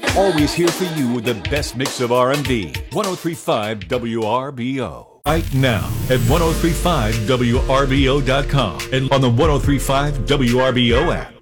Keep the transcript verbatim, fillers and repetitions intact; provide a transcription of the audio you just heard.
Always here for you with the best mix of R and B. ten thirty-five W R B O. Right now at ten thirty-five W R B O dot com and on the ten thirty-five W R B O app.